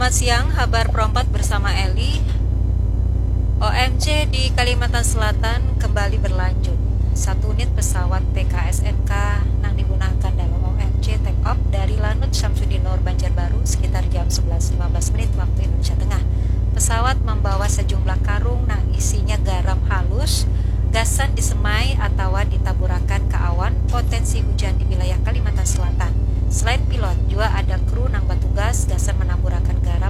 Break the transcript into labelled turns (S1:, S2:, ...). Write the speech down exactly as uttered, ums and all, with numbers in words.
S1: Selamat siang, kabar perempat bersama Eli. O M C di Kalimantan Selatan kembali berlanjut. Satu unit pesawat P K S N K yang digunakan dalam O M C take off dari Lanut Syamsuddin Nur Banjarbaru sekitar jam sebelas lima belas menit waktu Indonesia Tengah. Pesawat membawa sejumlah karung nang isinya garam halus, gasan disemai atau ditaburakan ke awan potensi hujan di wilayah Kalimantan Selatan. Selain pilot, juga ada kru nang batugas gasan menaburakan garam